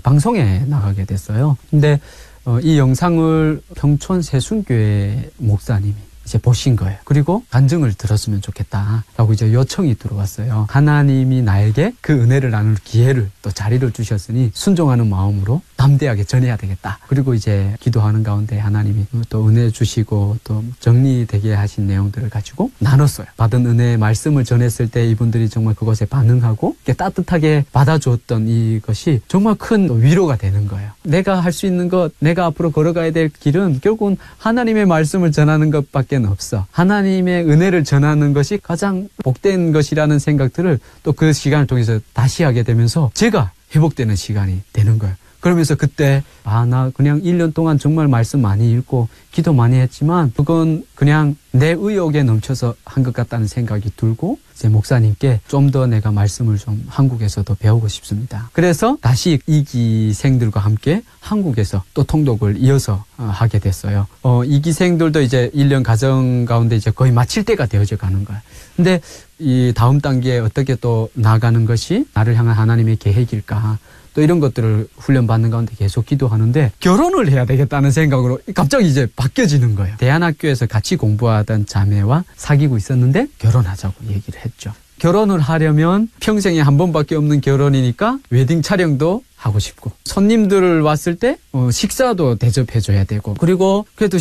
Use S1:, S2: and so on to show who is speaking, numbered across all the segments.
S1: 방송에 나가게 됐어요. 근데 이 영상을 평촌 세순교회 목사님이 이제 보신 거예요. 그리고 간증을 들었으면 좋겠다라고 이제 요청이 들어왔어요. 하나님이 나에게 그 은혜를 나눌 기회를 또 자리를 주셨으니 순종하는 마음으로 담대하게 전해야 되겠다. 그리고 이제 기도하는 가운데 하나님이 또 은혜 주시고 또 정리되게 하신 내용들을 가지고 나눴어요. 받은 은혜의 말씀을 전했을 때 이분들이 정말 그것에 반응하고 따뜻하게 받아주었던 이것이 정말 큰 위로가 되는 거예요. 내가 할 수 있는 것, 내가 앞으로 걸어가야 될 길은 결국은 하나님의 말씀을 전하는 것밖에 없어. 하나님의 은혜를 전하는 것이 가장 복된 것이라는 생각들을 또 그 시간을 통해서 다시 하게 되면서 제가 회복되는 시간이 되는 거예요. 그러면서 그때 나 그냥 1년 동안 정말 말씀 많이 읽고 기도 많이 했지만 그건 그냥 내 의욕에 넘쳐서 한 것 같다는 생각이 들고 이제 목사님께 좀 더 내가 말씀을 좀 한국에서도 배우고 싶습니다. 그래서 다시 이기생들과 함께 한국에서 또 통독을 이어서 하게 됐어요. 이기생들도 이제 1년 과정 가운데 이제 거의 마칠 때가 되어져 가는 거예요. 근데 이 다음 단계에 어떻게 또 나아가는 것이 나를 향한 하나님의 계획일까? 또 이런 것들을 훈련받는 가운데 계속 기도하는데 결혼을 해야 되겠다는 생각으로 갑자기 이제 바뀌어지는 거예요. 대안학교에서 같이 공부하던 자매와 사귀고 있었는데 결혼하자고 얘기를 했죠. 결혼을 하려면 평생에 한 번밖에 없는 결혼이니까 웨딩 촬영도 하고 싶고 손님들 왔을 때 식사도 대접해줘야 되고 그리고 그래도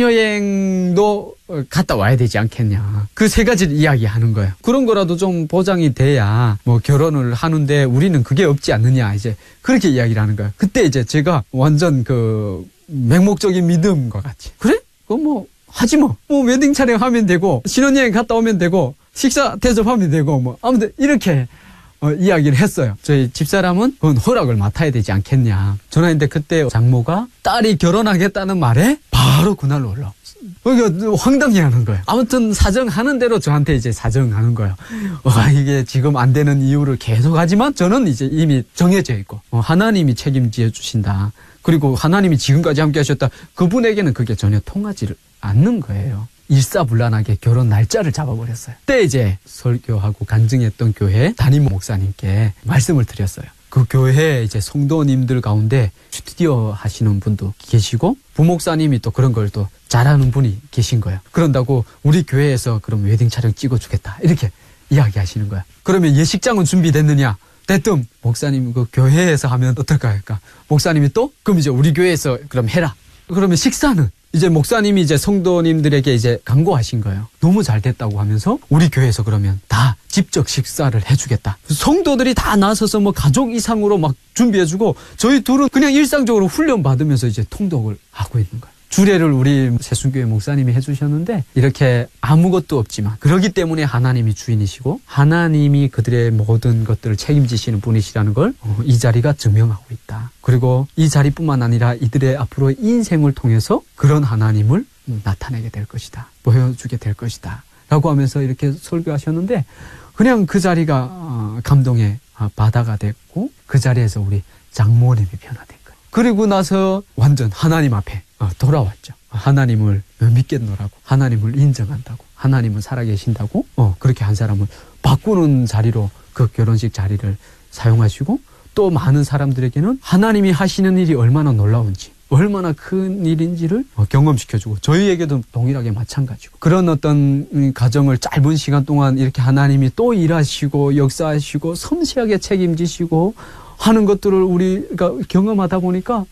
S1: 신혼여행도 갔다 와야 되지 않겠냐. 그 세 가지를 이야기하는 거예요. 그런 거라도 좀 보장이 돼야 뭐 결혼을 하는데 우리는 그게 없지 않느냐 이제 그렇게 이야기를 하는 거예요. 그때 이제 제가 완전 그 맹목적인 믿음과 같이 그래? 그럼 뭐 하지 뭐 웨딩 촬영하면 되고 신혼여행 갔다 오면 되고 식사 대접하면 되고 뭐 아무튼 이렇게 이야기를 했어요. 저희 집사람은 그건 허락을 맡아야 되지 않겠냐. 전화했는데 그때 장모가 딸이 결혼하겠다는 말에 바로 그날로 올라왔어요. 그러니까 황당해하는 거예요. 아무튼 사정하는 대로 저한테 이제 사정하는 거예요. 이게 지금 안 되는 이유를 계속하지만 저는 이제 이미 정해져 있고 하나님이 책임져 주신다. 그리고 하나님이 지금까지 함께 하셨다. 그분에게는 그게 전혀 통하지를 않는 거예요. 일사불란하게 결혼 날짜를 잡아버렸어요. 그때 이제 설교하고 간증했던 교회 담임 목사님께 말씀을 드렸어요. 그 교회에 이제 성도님들 가운데 스튜디오 하시는 분도 계시고 부목사님이 또 그런 걸 또 잘하는 분이 계신 거예요. 그런다고 우리 교회에서 그럼 웨딩 촬영 찍어주겠다 이렇게 이야기하시는 거야. 그러면 예식장은 준비됐느냐? 됐든 목사님 그 교회에서 하면 어떨까요? 그러니까 목사님이 또 그럼 이제 우리 교회에서 그럼 해라. 그러면 식사는 이제 목사님이 이제 성도님들에게 이제 강구하신 거예요. 너무 잘 됐다고 하면서 우리 교회에서 그러면 다 직접 식사를 해주겠다. 성도들이 다 나서서 뭐 가족 이상으로 막 준비해주고 저희 둘은 그냥 일상적으로 훈련 받으면서 이제 통독을 하고 있는 거예요. 주례를 우리 세순교회 목사님이 해주셨는데 이렇게 아무것도 없지만 그렇기 때문에 하나님이 주인이시고 하나님이 그들의 모든 것들을 책임지시는 분이시라는 걸 이 자리가 증명하고 있다. 그리고 이 자리뿐만 아니라 이들의 앞으로의 인생을 통해서 그런 하나님을 나타내게 될 것이다. 보여주게 될 것이다. 라고 하면서 이렇게 설교하셨는데 그냥 그 자리가 감동의 바다가 됐고 그 자리에서 우리 장모님이 변화된 거예요. 그리고 나서 완전 하나님 앞에 돌아왔죠. 하나님을 믿겠노라고 하나님을 인정한다고 하나님은 살아계신다고 그렇게 한 사람을 바꾸는 자리로 그 결혼식 자리를 사용하시고 또 많은 사람들에게는 하나님이 하시는 일이 얼마나 놀라운지 얼마나 큰 일인지를 경험시켜주고 저희에게도 동일하게 마찬가지고 그런 어떤 가정을 짧은 시간 동안 이렇게 하나님이 또 일하시고 역사하시고 섬세하게 책임지시고 하는 것들을 우리가 경험하다 보니까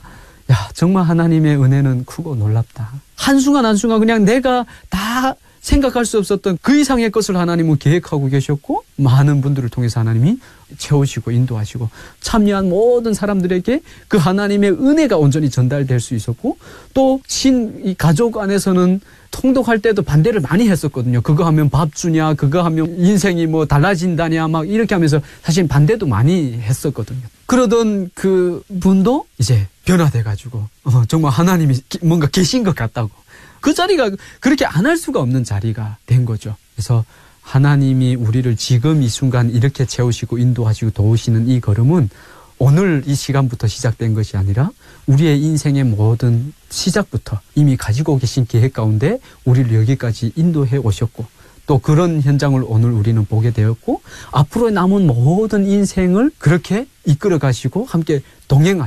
S1: 정말 하나님의 은혜는 크고 놀랍다. 한순간 한순간 그냥 내가 다 생각할 수 없었던 그 이상의 것을 하나님은 계획하고 계셨고 많은 분들을 통해서 하나님이 채우시고 인도하시고 참여한 모든 사람들에게 그 하나님의 은혜가 온전히 전달될 수 있었고 또 이 가족 안에서는 통독할 때도 반대를 많이 했었거든요. 그거 하면 밥 주냐 그거 하면 인생이 뭐 달라진다냐 막 이렇게 하면서 사실 반대도 많이 했었거든요. 그러던 그 분도 이제 변화돼가지고 정말 하나님이 뭔가 계신 것 같다고 그 자리가 그렇게 안 할 수가 없는 자리가 된 거죠. 그래서 하나님이 우리를 지금 이 순간 이렇게 채우시고 인도하시고 도우시는 이 걸음은 오늘 이 시간부터 시작된 것이 아니라 우리의 인생의 모든 시작부터 이미 가지고 계신 계획 가운데 우리를 여기까지 인도해 오셨고 또 그런 현장을 오늘 우리는 보게 되었고 앞으로 남은 모든 인생을 그렇게 이끌어 가시고 함께 동행하시고